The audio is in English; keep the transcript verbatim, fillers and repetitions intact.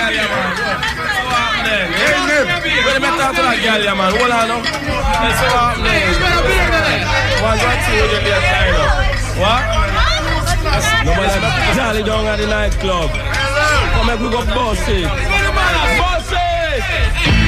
girl, yeah, man. So what happening? When you talk to that girl, yeah, man, hold on, no? So what happening? One, one, two, you get tired of. What? No man like Jolly down at the nightclub. Come here, we go boss it. Boss it!